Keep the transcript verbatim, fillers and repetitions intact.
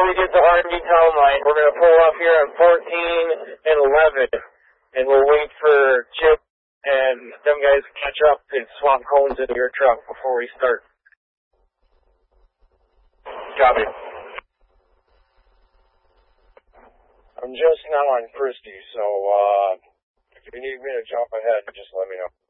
we get to R and D town line. We're going to pull off here on fourteen and eleven, and we'll wait for Chip and them guys to catch up and swap cones into your truck before we start. Copy. I'm just now on Christie, so uh, if you need me to jump ahead, just let me know.